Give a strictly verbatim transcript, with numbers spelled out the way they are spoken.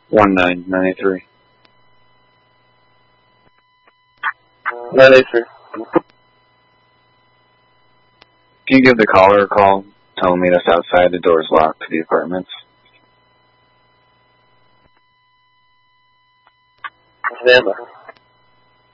One nine nine eight three. Nine eight three. Can you give the caller a call? Tell him meet us outside. The door's locked to the apartments. Stand by.